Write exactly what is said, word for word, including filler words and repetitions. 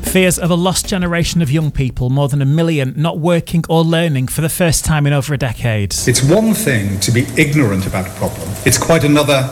Fears of a lost generation of young people, more than a million, not working or learning for the first time in over a decade. It's one thing to be ignorant about a problem. It's quite another